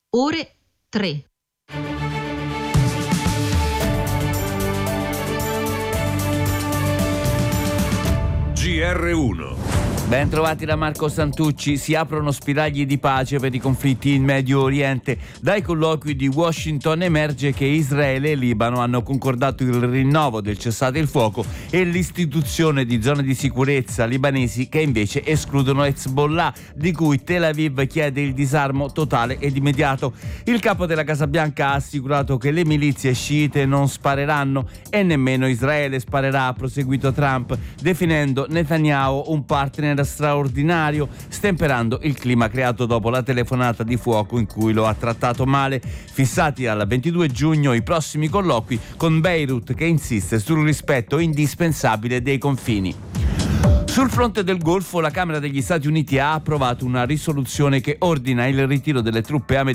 ore 3. GR1. Ben trovati da Marco Santucci. Si aprono spiragli di pace per i conflitti in Medio Oriente. Dai colloqui di Washington emerge che Israele e Libano hanno concordato il rinnovo del cessate il fuoco e l'istituzione di zone di sicurezza libanesi che invece escludono Hezbollah, di cui Tel Aviv chiede il disarmo totale ed immediato. Il capo della Casa Bianca ha assicurato che le milizie sciite non spareranno e nemmeno Israele sparerà, ha proseguito Trump, definendo Netanyahu un partner straordinario, stemperando il clima creato dopo la telefonata di fuoco in cui lo ha trattato male. Fissati al 22 giugno i prossimi colloqui con Beirut, che insiste sul rispetto indispensabile dei confini. Sul fronte del Golfo, la Camera degli Stati Uniti ha approvato una risoluzione che ordina il ritiro delle truppe americane